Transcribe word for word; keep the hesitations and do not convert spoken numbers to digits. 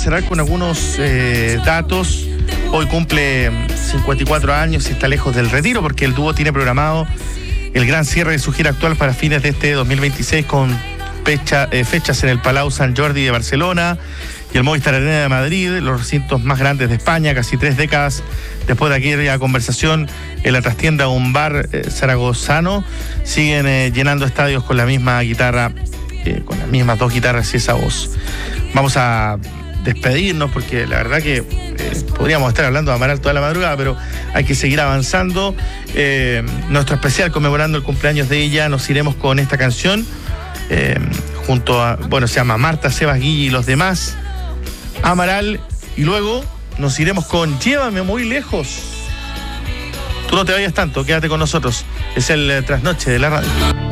cerrar con algunos eh, datos. Hoy cumple cincuenta y cuatro años y está lejos del retiro porque el dúo tiene programado el gran cierre de su gira actual para fines de este dos mil veintiséis con fecha, eh, fechas en el Palau Sant Jordi de Barcelona y el Movistar Arena de Madrid, los recintos más grandes de España, casi tres décadas después de aquella conversación en la trastienda un bar eh, zaragozano. Siguen eh, llenando estadios con la misma guitarra, eh, con las mismas dos guitarras y esa voz. Vamos a despedirnos porque la verdad que eh, podríamos estar hablando de Amaral toda la madrugada, pero hay que seguir avanzando. Eh, nuestro especial conmemorando el cumpleaños de ella, nos iremos con esta canción eh, junto a, bueno, se llama Marta, Sebas, Guille y los demás, Amaral, y luego nos iremos con Llévame muy lejos. Tú no te vayas tanto, quédate con nosotros. Es el eh, trasnoche de la radio.